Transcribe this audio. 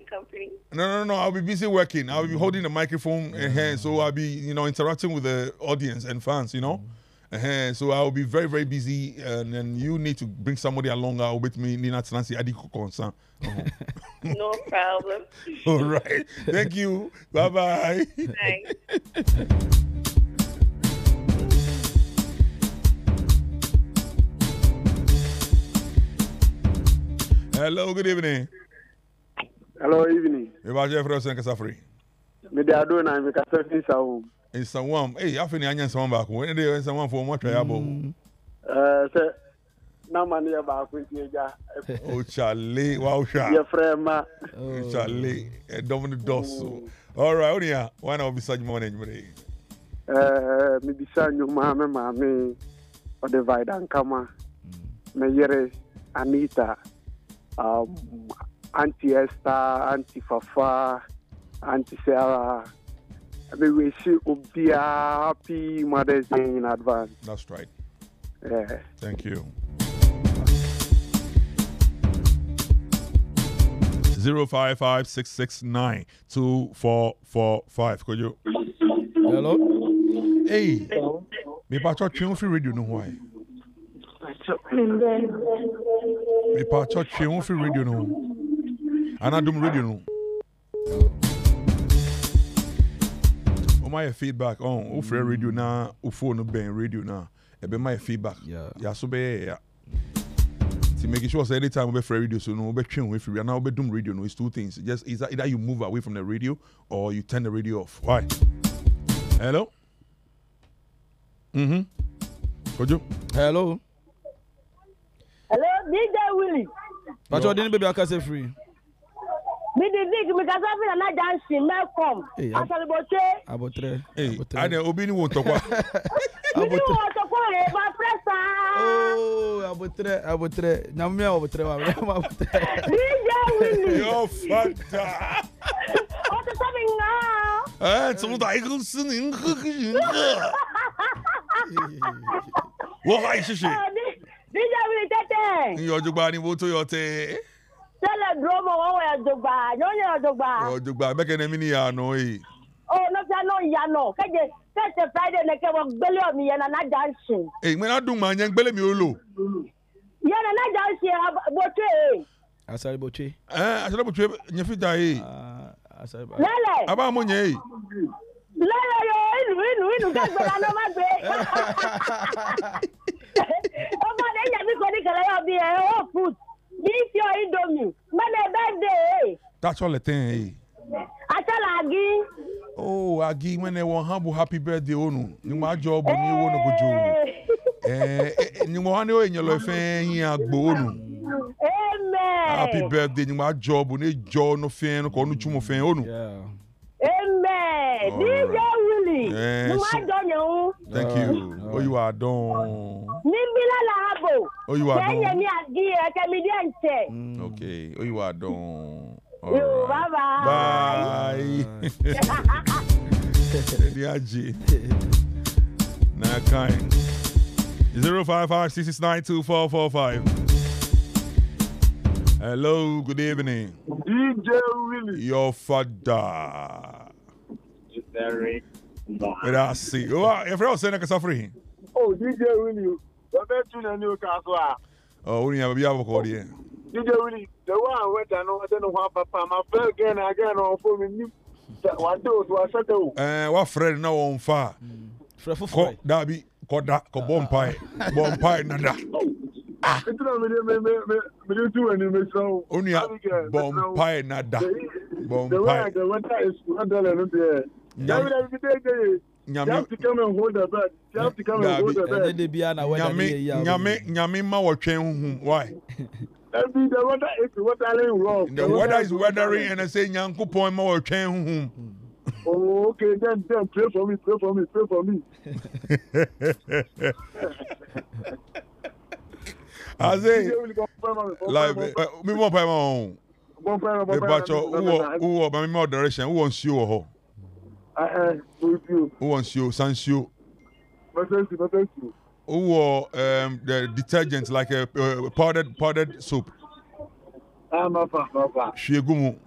company. No. I'll be busy working. I'll be holding the microphone in hand, so I'll be, interacting with the audience and fans, So I'll be very, very busy, and then you need to bring somebody along with me. Nina Nancy Adiko concern. No problem. All right. Thank you. Bye-bye. Thanks. Hello, good evening. Hello, evening. About Jeffrey Kasafri. Mediado na mi kasafri sawo. In someone, hey, I feel anya someone back. When they someone for more triable. Sir, na mani ya ba ku eja. Oh, Charlie, wow, Charlie. Your friend ma. Oh, Charlie, Dominic Dosso. All right, Onia, why not be such money? Mi bisa nyuma me mami o de Vaidan kama. Me yere Anita. Auntie Esther, Auntie Fafa, Auntie Sarah. We wish you be a happy Mother's Day in advance. That's right. Yeah. Thank you. 055-669-2445. Could you? Hello? Hey. Me patcho tune free radio no why. Me patcho tune free radio no. Anadum radio no. My feedback on free radio na phone ben radio na. Ebe my feedback. Yeah. So be yeah. To make sure say anytime we free radio so no we tune we free now we doom radio no. It's two things. Just either you move away from the radio or you turn the radio off. Why? Hello? Could you? Hello? Hello, DJ Willie. But you didn't be a free. Me the big me kasa fi na dancing welcome. Asale boche. Abotre. Hey, I dey obi ni won to kwa. Abotre. Ba pressa. Oh, abotre. Na me abotre wa. DJ Willie. Yo fanta. What is happening now? 怎么打一公司您喝个人喝？我还是谁？ DJ Willie tete. 你要就把你我做要te。 Tell Dromo o Jogba, no Jogba. Oh, Jogba, make an enemy no eh. Oh, no yano. Kaje, Friday na ke won gbele o mi yana na dancing. Eh, me na dun man yan gbele mi olo. Yana na dancing boche. Asari boche. Asari boche nye fita eh. Asari ba. Lele. Aba mo nye eh. Lele yo, inu ka gbela no ma gbe. O ma de ya mi ko ni kala yo bi e o food. This your Indomie. My birthday. That's all the thing. Agi. Oh, Agi, when they want humble happy birthday, onu. You my job, you want to go to. You want to in your life, here go onu. Amen. Happy birthday, you my job, you need job no fan, no kono chumo fan onu. Amen. DJ Willie. You are done you. Thank you. Oh, you are done. Nimbila lahabo. Oh, you are done. Okay. Oh, you are done. Right. Bye-bye. Bye. Diaji. Now kind. 055-669-2445. Hello, good evening. DJ Willie. Your father. Very. Let's see. Oh, if you're saying that free. Oh, DJ Willie. What about you in Newcastle? Oh, we have a bill call here. DJ Willie, the one where I don't know what Papa, my friend again on phone with you. What do I say? What friend now on fire? That be Koda, Bomb Pie, Nada. It's not me do any so. Only a Bomb Pie, Nada. Bomb Pie. The winter is $1 every day. You have to come and hold the bed. You have to come and hold the bed. Nyame ma wa twen why? The weather is weathering wrong. The weather is weathering and I say Nyankopon ma wa twen Oh, okay, then pray for me. I say, like, me won't pay my own. The batcho, who my more direction, who wants you or who wants you, Sansio? Who the detergent like a powdered soap? Shiegumu.